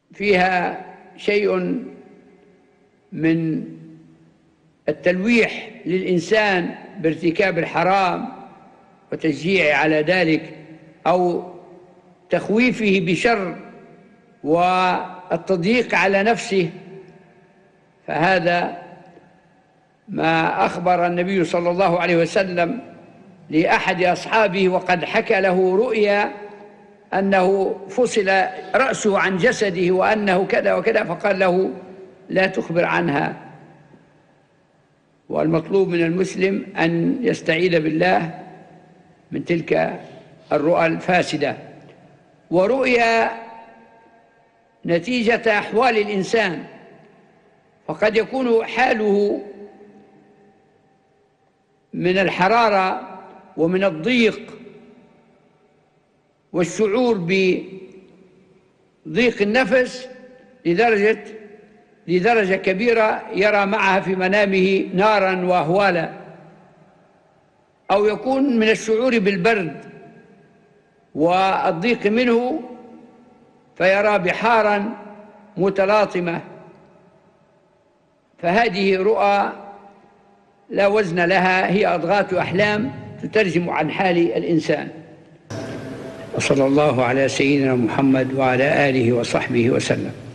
فيها شيء من التلويح للإنسان بارتكاب الحرام وتشجيعه على ذلك أو تخويفه بشر والتضييق على نفسه، فهذا ما أخبر النبي صلى الله عليه وسلم لأحد أصحابه وقد حكى له رؤيا أنه فصل رأسه عن جسده وأنه كذا وكذا، فقال له لا تخبر عنها. والمطلوب من المسلم أن يستعيذ بالله من تلك الرؤى الفاسدة. ورؤيا نتيجة أحوال الإنسان، فقد يكون حاله من الحرارة ومن الضيق والشعور بضيق النفس لدرجة كبيرة يرى معها في منامه نارا وأهوالا، أو يكون من الشعور بالبرد والضيق منه فيرى بحارا متلاطمة. فهذه رؤى لا وزن لها، هي أضغاث أحلام تترجم عن حال الإنسان. وصلى الله على سيدنا محمد وعلى آله وصحبه وسلم.